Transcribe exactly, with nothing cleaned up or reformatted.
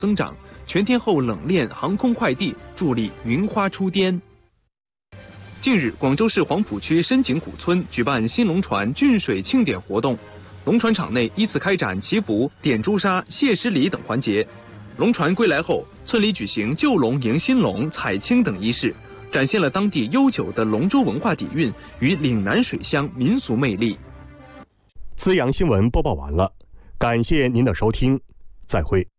增长，全天候冷链航空快递助力云花出滇。近日，广州市黄埔区深井古村举办新龙船浚水庆典活动，龙船场内依次开展祈福、点朱砂、谢师礼等环节。龙船归来后，村里举行救龙迎新龙、采青等仪式，展现了当地悠久的龙舟文化底蕴与岭南水乡民俗魅力。 资阳新闻播报完了，感谢您的收听，再会。